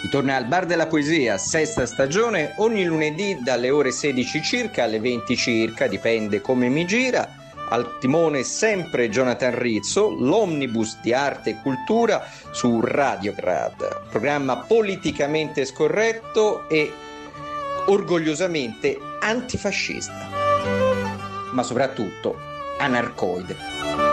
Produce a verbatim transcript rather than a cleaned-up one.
Torna al Bar della Poesia, sesta stagione, ogni lunedì dalle ore sedici circa alle venti circa, dipende come mi gira. Al timone sempre Jonathan Rizzo, l'omnibus di arte e cultura su Radiograd, programma politicamente scorretto e orgogliosamente antifascista, ma soprattutto anarcoide.